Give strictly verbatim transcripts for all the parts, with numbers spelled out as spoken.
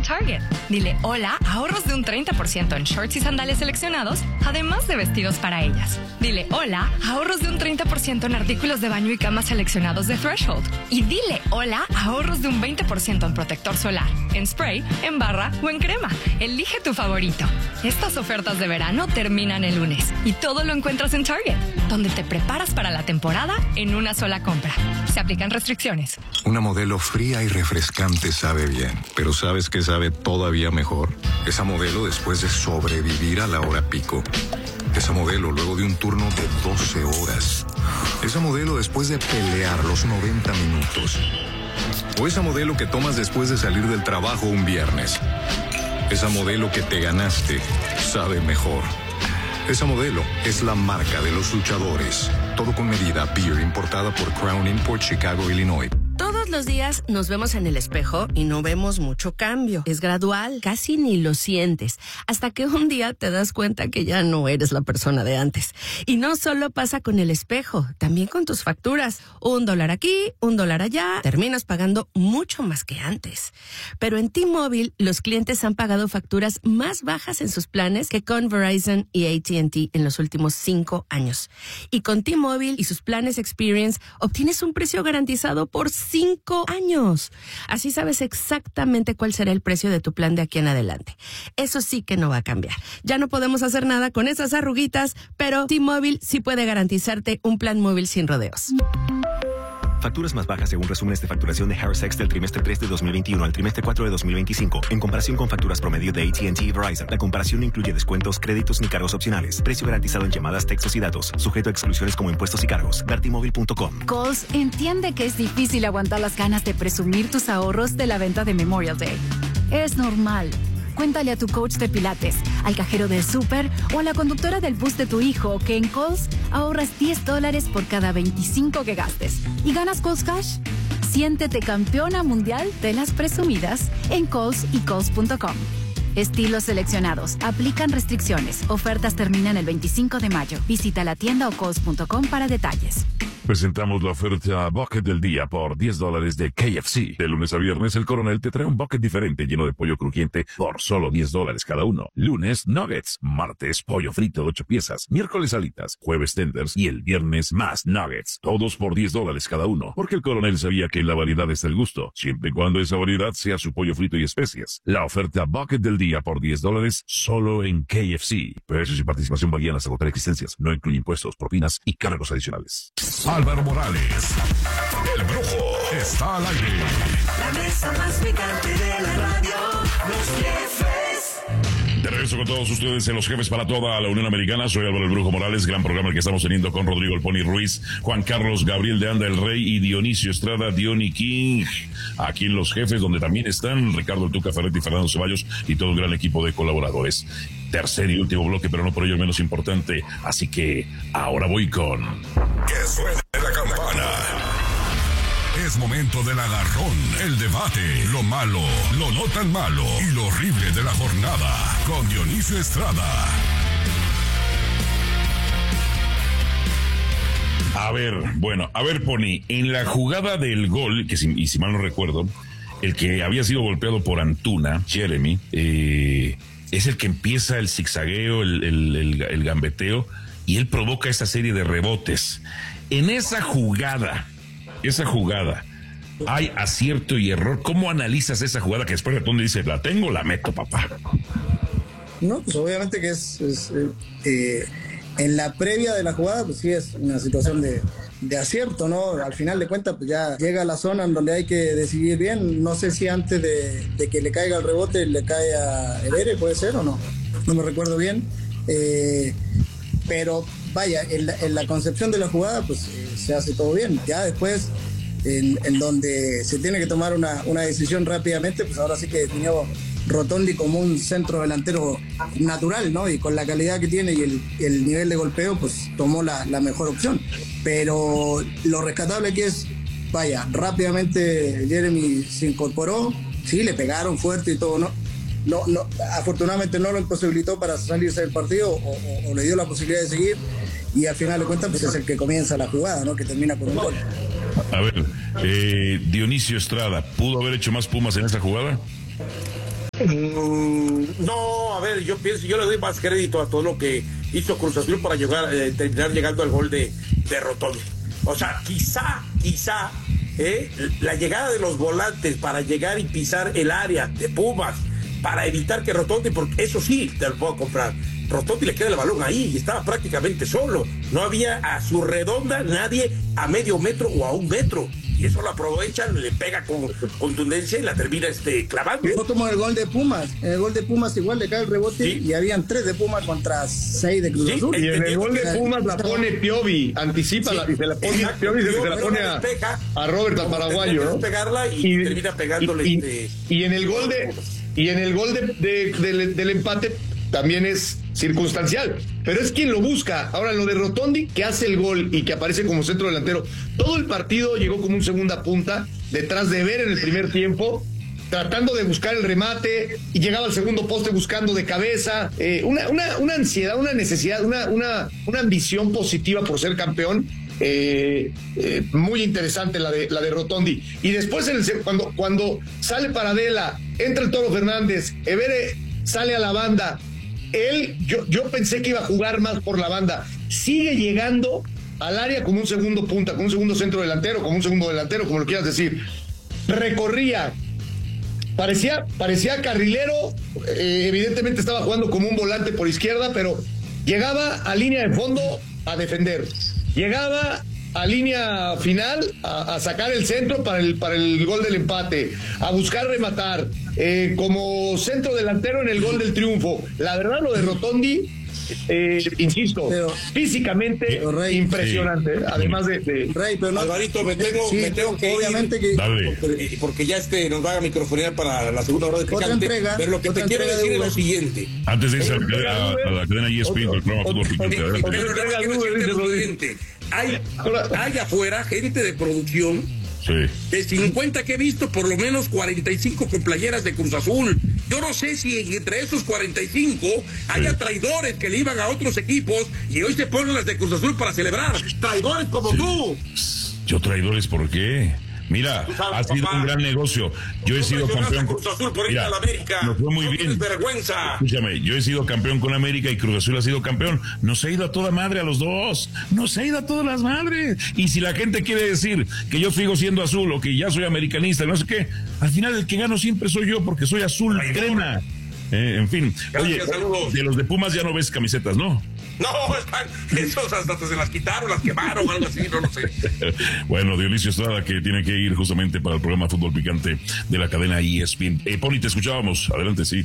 Target. Dile hola, ahorros de un treinta por ciento en shorts y sandalias seleccionados, además de vestidos para ellas. Dile hola, ahorros de un treinta por ciento en artículos de baño y cama seleccionados de Threshold. Y dile hola, ahorros de un veinte por ciento en protector solar, en spray, en barra o en crema. Elige tu favorito. Estas ofertas de verano terminan el lunes y todo lo encuentras en Target, donde te preparas para la temporada en una sola compra. Se aplican restricciones. Una modelo fría y refrescante sabe bien, pero ¿sabes qué sabe todavía mejor? Esa modelo después de sobrevivir a la hora pico. Esa modelo luego de un turno de doce horas. Esa modelo después de pelear los noventa minutos. O esa modelo que tomas después de salir del trabajo un viernes. Esa modelo que te ganaste sabe mejor. Esa modelo es la marca de los luchadores. Todo con medida. Beer importada por Crown Import, Chicago, Illinois. Todos los días nos vemos en el espejo y no vemos mucho cambio. Es gradual, casi ni lo sientes, hasta que un día te das cuenta que ya no eres la persona de antes. Y no solo pasa con el espejo, también con tus facturas. Un dólar aquí, un dólar allá, terminas pagando mucho más que antes. Pero en T-Mobile, los clientes han pagado facturas más bajas en sus planes que con Verizon y A T and T en los últimos cinco años. Y con T-Mobile y sus planes Experience, obtienes un precio garantizado por cinco años. Así sabes exactamente cuál será el precio de tu plan de aquí en adelante. Eso sí que no va a cambiar. Ya no podemos hacer nada con esas arruguitas, pero T-Mobile sí puede garantizarte un plan móvil sin rodeos. Facturas más bajas según resúmenes de facturación de Harris X del trimestre tres de dos mil veintiuno al trimestre cuatro de dos mil veinticinco. En comparación con facturas promedio de A T and T y Verizon, la comparación no incluye descuentos, créditos ni cargos opcionales. Precio garantizado en llamadas, textos y datos. Sujeto a exclusiones como impuestos y cargos. Vertimóvil punto com. Kohl's entiende que es difícil aguantar las ganas de presumir tus ahorros de la venta de Memorial Day. Es normal. Cuéntale a tu coach de pilates, al cajero del súper o a la conductora del bus de tu hijo que en Kohl's ahorras diez dólares por cada veinticinco que gastes. ¿Y ganas Kohl's Cash? Siéntete campeona mundial de las presumidas en Kohl's y Kohl's punto com. Estilos seleccionados. Aplican restricciones. Ofertas terminan el veinticinco de mayo. Visita la tienda o Kohl's punto com para detalles. Presentamos la oferta Bucket del día por diez dólares de K F C. De lunes a viernes, el Coronel te trae un bucket diferente lleno de pollo crujiente por solo diez dólares cada uno. Lunes, nuggets. Martes, pollo frito de ocho piezas. Miércoles, alitas. Jueves, tenders. Y el viernes, más nuggets. Todos por diez dólares cada uno. Porque el Coronel sabía que en la variedad está el gusto, siempre y cuando esa variedad sea su pollo frito y especias. La oferta Bucket del día por diez dólares solo en K F C. Precios y participación varían hasta agotar existencias. No incluye impuestos, propinas y cargos adicionales. Álvaro Morales, el Brujo, está al aire. La mesa más picante de la radio, los jefes. De regreso con todos ustedes en Los Jefes para toda la Unión Americana. Soy Álvaro el Brujo Morales, gran programa el que estamos teniendo con Rodrigo El Pony Ruiz, Juan Carlos Gabriel de Anda el Rey y Dionisio Estrada, Diony King. Aquí en Los Jefes, donde también están Ricardo El Tuca Ferretti, Fernando Ceballos y todo un gran equipo de colaboradores. Tercer y último bloque, pero no por ello menos importante. Así que ahora voy con... Que suene la campana. Es momento del agarrón, el debate, lo malo, lo no tan malo y lo horrible de la jornada. Con Dionisio Estrada. A ver, bueno, a ver, Pony, en la jugada del gol, que si, y si mal no recuerdo, el que había sido golpeado por Antuna, Jeremy, eh... es el que empieza el zigzagueo, el, el, el, el gambeteo, y él provoca esa serie de rebotes. En esa jugada, esa jugada, hay acierto y error. ¿Cómo analizas esa jugada que después de todo dice, la tengo, la meto, papá? No, pues obviamente que es, es eh, eh, en la previa de la jugada, pues sí es una situación de, de acierto, ¿no? Al final de cuentas, pues ya llega a la zona en donde hay que decidir bien. No sé si antes de, de que le caiga el rebote le cae a Evere, puede ser o no. No me recuerdo bien. Eh, pero vaya, en la, en la concepción de la jugada, pues eh, se hace todo bien. Ya después, en, en donde se tiene que tomar una, una decisión rápidamente, pues ahora sí que definió Rotondi como un centro delantero natural, ¿no? Y con la calidad que tiene y el, el nivel de golpeo, pues tomó la, la mejor opción. Pero lo rescatable aquí es, vaya, rápidamente Jeremy se incorporó, sí, le pegaron fuerte y todo, ¿no? No, no, afortunadamente no lo imposibilitó para salirse del partido o, o, o le dio la posibilidad de seguir, y al final de cuentas pues es el que comienza la jugada, ¿no? Que termina con un gol. A ver, eh, Dionisio Estrada, ¿pudo haber hecho más Pumas en esta jugada? Mm, no, a ver, yo pienso, yo le doy más crédito a todo lo que hizo Cruz Azul para llegar, eh, terminar llegando al gol de, de Rotondi. O sea, quizá, quizá, eh, la llegada de los volantes para llegar y pisar el área de Pumas, para evitar que Rotondi, porque eso sí te lo puedo comprar, Rotondi le queda el balón ahí y estaba prácticamente solo, no había a su redonda nadie a medio metro o a un metro, y eso lo aprovechan, le pega con contundencia y la termina este, clavando. Fue como el gol de Pumas, en el gol de Pumas igual le cae el rebote, sí, y habían tres de Pumas contra seis de Cruz sí, Azul. Y en el gol de Pumas la pone Piovi, anticipa sí, la, y se la pone exacto, Piovi, se, se la pone a, pega, a Robert, al paraguayo, ¿no? Pegarla y, y termina pegándole. Y, este, y en el gol de y en el gol de, de, de, de, del empate también es circunstancial, pero es quien lo busca. Ahora, lo de Rotondi, que hace el gol y que aparece como centro delantero, todo el partido llegó como un segunda punta, detrás de Ver en el primer tiempo, tratando de buscar el remate, y llegaba al segundo poste buscando de cabeza, eh, una, una, una ansiedad, una necesidad, una, una, una ambición positiva por ser campeón. Eh, eh, muy interesante la de la de Rotondi. Y después en el, cuando, cuando sale Paradela, entra el Toro Fernández, Evere sale a la banda, él, yo, yo pensé que iba a jugar más por la banda, sigue llegando al área como un segundo punta, como un segundo centro delantero, como un segundo delantero, como lo quieras decir. Recorría, parecía, parecía carrilero, eh, evidentemente estaba jugando como un volante por izquierda, pero llegaba a línea de fondo a defender, llegaba a línea final a, a sacar el centro para el, para el gol del empate, a buscar rematar, eh, como centro delantero en el gol del triunfo. La verdad, lo de Rotondi, eh, insisto, pero, físicamente pero Rey, impresionante, sí, además de, de... Rey, pero no, Alvarito, me tengo, sí, me tengo que obviamente ir, que Dale. Porque, porque ya este nos va a microfonear para la segunda hora de picante, pero lo que te quiero decir es lo siguiente. Antes de irse a, a, a la cadena E S P N del programa Fútbol Picante, hay, hay afuera gente de producción sí, de cincuenta que he visto, por lo menos cuarenta y cinco con playeras de Cruz Azul. Yo no sé si entre esos cuarenta y cinco haya sí, traidores que le iban a otros equipos y hoy se ponen las de Cruz Azul para celebrar. Traidores como sí, tú. ¿Yo traidores por qué? Mira, ha sido papá, un gran negocio. Yo he sido campeón con Cruz Azul por ir Mira, a la América. Nos fue muy no bien. Vergüenza. Escúchame, yo he sido campeón con América y Cruz Azul ha sido campeón. Nos ha ido a toda madre a los dos. Nos ha ido a todas las madres. Y si la gente quiere decir que yo sigo siendo azul o que ya soy americanista, no sé qué, al final el que gano siempre soy yo porque soy azul crema. Eh, en fin. Gracias, oye, saludos. De los de Pumas ya no ves camisetas, ¿no? No, están, esos hasta se las quitaron, las quemaron, algo así, no lo sé. Bueno, Dionisio Estrada, que tiene que ir justamente para el programa Fútbol Picante de la cadena E S P N. Eh, Poli, te escuchábamos, adelante, sí.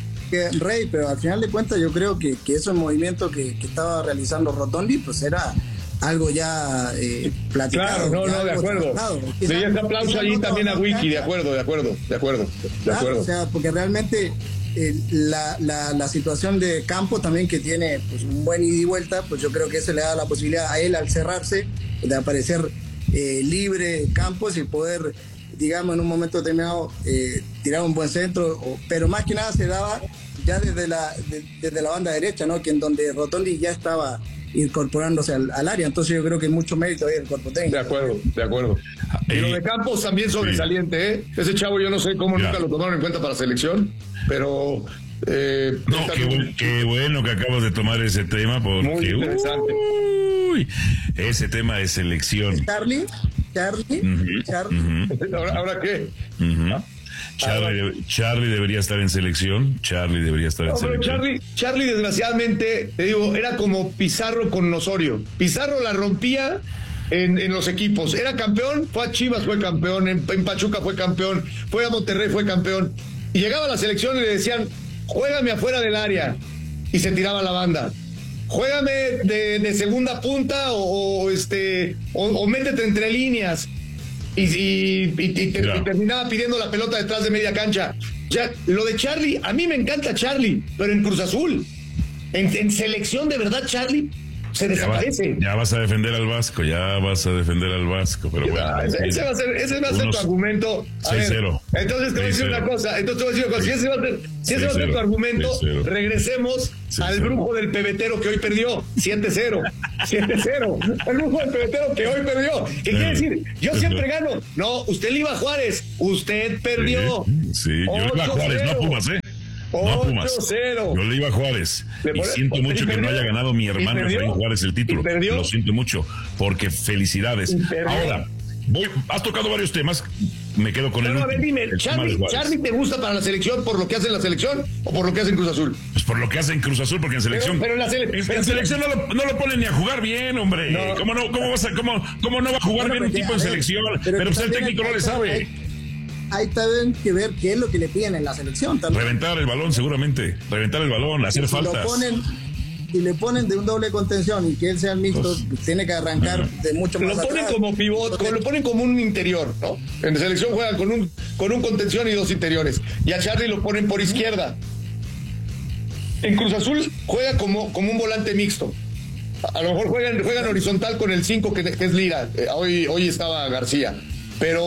Rey, pero al final de cuentas yo creo que, que ese movimiento que, que estaba realizando Rotondi, pues era algo ya eh, platicado. Claro, no, no, de acuerdo. Le di ese aplauso allí también a Wiki, de acuerdo, de acuerdo, de acuerdo, de claro, acuerdo. O sea, porque realmente... Eh, la, la, la situación de campo también, que tiene pues, un buen ida y vuelta, pues yo creo que eso le da la posibilidad a él, al cerrarse, de aparecer eh, libre Campos y poder, digamos, en un momento determinado eh, tirar un buen centro, o, pero más que nada se daba ya desde la, de, desde la banda derecha, ¿no? Que en donde Rotondi ya estaba incorporándose al, al área, entonces yo creo que mucho mérito ahí del cuerpo técnico. De acuerdo, de acuerdo. Y lo de Campos también sobresaliente, ¿eh? Ese chavo yo no sé cómo ya. Nunca lo tomaron en cuenta para selección, pero... Eh, no, qué, bu qué bueno que acabas de tomar ese tema, porque... Muy interesante. Uy, ese tema de selección. Charlie, Charlie, uh-huh, Charlie. Uh-huh. ¿Ahora, ¿Ahora qué? Uh-huh. Charlie, Charlie debería estar en selección. Charlie debería estar en no, selección. Charlie, Charlie, desgraciadamente, te digo, era como Pizarro con Osorio. Pizarro la rompía en, en los equipos. Era campeón, fue a Chivas, fue campeón. En, en Pachuca fue campeón. Fue a Monterrey, fue campeón. Y llegaba a la selección y le decían, juégame afuera del área. Y se tiraba la banda. Juégame de, de segunda punta o, o este o, o métete entre líneas. Y, y, y, y, te, y terminaba pidiendo la pelota detrás de media cancha. Ya, lo de Charlie, a mí me encanta Charlie, pero en Cruz Azul, en, en selección de verdad, Charlie se desaparece. Ya, va, ya vas a defender al Vasco, ya vas a defender al Vasco, pero bueno. Ah, ese, ese va a ser, ese va a ser tu argumento. seis cero. Entonces te voy a decir una cosa, entonces te voy a decir una cosa, si ese va a ser, si ese va a ser tu argumento, regresemos al brujo del pebetero que hoy perdió, siete cero. siete cero. El brujo del pebetero que hoy perdió. ¿Qué quiere decir? Yo siempre gano. No, usted le iba a Juárez, usted perdió. Sí, sí. Yo le iba a Juárez, no Pumas, ¿eh? No, Pumas. ocho cero. Yo le iba a Juárez. Le Y pone- siento y mucho que perdió. no haya ganado mi hermano Y perdió. Efraín Juárez el título. Y perdió. Lo siento mucho, porque felicidades. Y perdió. Ahora, voy, has tocado varios temas. Me quedo con No, el no, a ver, último, dime, el tema Charlie, de Juárez. ¿Charlie te gusta para la selección por lo que hace en la selección o por lo que hace en Cruz Azul? Pues por lo que hace en Cruz Azul, porque en selección. pero en la sele- en, pero- en selección no lo, no lo ponen ni a jugar bien, hombre. No. ¿Cómo, no, cómo, vas a, cómo, ¿Cómo no va a jugar Bueno, bien un porque, tipo a en ver, selección? pero Pero, pues el también técnico hay- no le hay- sabe. hay- Hay también que ver qué es lo que le piden en la selección también. Reventar el balón, seguramente. Reventar el balón, hacer Si lo faltas. ponen y le ponen de un doble contención y que él sea el mixto, tiene que arrancar de mucho más Lo ponen atrás. como pivot, como- lo ponen como un interior, ¿no? En selección juegan con un, con un contención y dos interiores. Y a Charlie lo ponen por izquierda. En Cruz Azul juega como, como un volante mixto. A, a lo mejor juegan, juegan horizontal con el cinco que, que es Lira. Eh, hoy, hoy estaba García. Pero,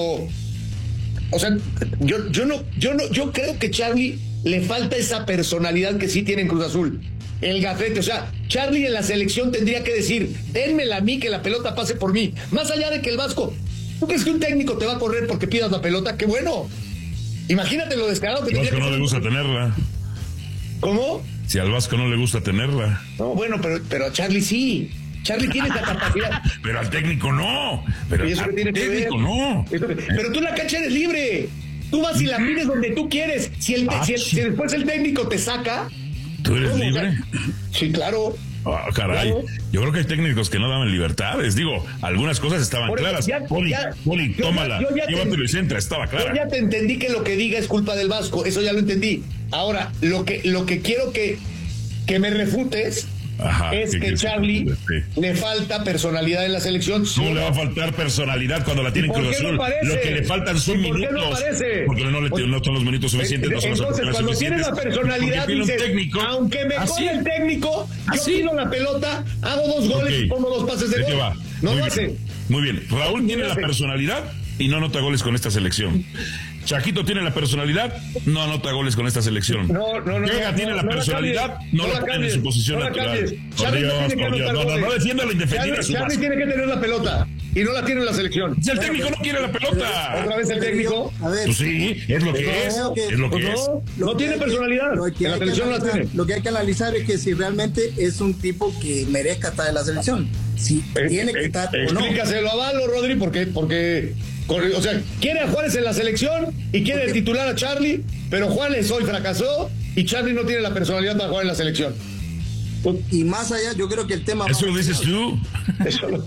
o sea, yo, yo no, yo no, yo creo que Charlie le falta esa personalidad que sí tiene en Cruz Azul. El gafete, o sea, Charlie en la selección tendría que decir, dénmela a mí, que la pelota pase por mí. Más allá de que el Vasco, ¿tú crees que un técnico te va a correr porque pidas la pelota? ¡Qué bueno! Imagínate lo descarado que Al tendría Vasco que no ser. le gusta tenerla. ¿Cómo? Si al Vasco no le gusta tenerla. No, bueno, pero, pero a Charlie sí. Charlie tiene esa capacidad. Pero al técnico no. Pero ¿Y eso al qué tiene que técnico ver? no. Eso que- Pero tú en la cancha eres libre. Tú vas y la pides donde tú quieres. Si, el, Ah, si, el- sí. si después el técnico te saca. ¿Tú eres ¿cómo? libre? Sí, claro. Ah, caray. Claro. Yo creo que hay técnicos que no daban libertades. Digo, algunas cosas estaban Por eso, claras. ya- Poli, ya- Poli, yo ya- tómala. yo ya te- Llévatelo y centra. Estaba Yo clara. ya te entendí que lo que diga es culpa del Vasco. Eso ya lo entendí. Ahora, lo que, lo que quiero que, que me refutes Ajá, es ¿qué que quieres Charlie que te- le falta personalidad en la selección. ¿Cómo le va a faltar personalidad cuando la tiene en ¿Por Cruz qué no Azul? aparece? Lo que le faltan son ¿Y por qué no minutos. aparece? Porque no, le, Pues- no son los minutos suficientes. No son las Entonces, oportunidades cuando tienes la suficientes. personalidad, Porque tiene un dices, técnico. aunque me ¿Ah, corra sí? el técnico, ¿Ah, yo sí? tiro la pelota, hago dos goles Ok. y pongo dos pases de Ahí te gol. va. No Muy lo bien. hace. Muy bien. Raúl tiene la personalidad y no anota goles con esta selección. Chaquito tiene la personalidad, no anota goles con esta selección. No, no, no, Vega no, tiene no, la no la personalidad, cambies, no, no la la pone en cambies, su posición no la natural. cambies. Por Charlie no Dios, tiene que por Dios. anotar No, no, no goles. defienda la indefendible. Charlie, Charlie tiene que tener la pelota y no la tiene en la selección. Si el técnico no quiere la pelota. Otra vez el técnico. A ver, Pues sí, es lo que Yo es. creo que- Es lo que Pues es. no, Lo no que tiene hay que- personalidad. lo que En la hay que selección no la analizar- tiene. Lo que hay que analizar es que si realmente es un tipo que merezca estar en la selección. Si Eh, tiene que eh, estar o no. Explícaselo a Valo, Rodri, porque, porque con- o sea, quiere a Juárez en la selección y quiere Porque- titular a Charlie, pero Juárez hoy fracasó y Charlie no tiene la personalidad para jugar en la selección. Y más allá, yo creo que el tema... Eso va lo más dices allá. tú. Eso lo-